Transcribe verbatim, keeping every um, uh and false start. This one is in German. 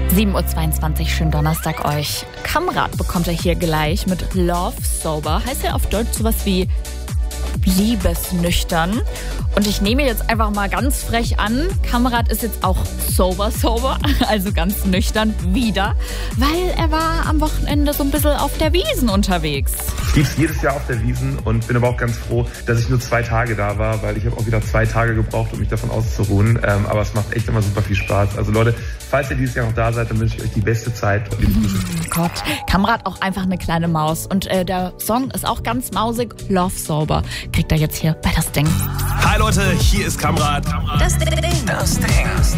sieben Uhr zweiundzwanzig, schönen Donnerstag euch. Kamrat bekommt er hier gleich mit Love Sober. Heißt ja auf Deutsch sowas wie liebesnüchtern. Und ich nehme jetzt einfach mal ganz frech an, Kamrat ist jetzt auch sober, sober, also ganz nüchtern wieder, weil er war am Wochenende so ein bisschen auf der Wiesn unterwegs. Ich lieb's jedes Jahr auf der Wiesn und bin aber auch ganz froh, dass ich nur zwei Tage da war, weil ich habe auch wieder zwei Tage gebraucht, um mich davon auszuruhen. Ähm, aber es macht echt immer super viel Spaß. Also Leute, falls ihr dieses Jahr noch da seid, dann wünsche ich euch die beste Zeit. Und oh Gott, Kamrat auch einfach eine kleine Maus. Und äh, der Song ist auch ganz mausig, Love Sober. Kriegt er jetzt hier bei Das Ding. Hi Leute, hier ist Kamrat. Das Ding. Das Ding.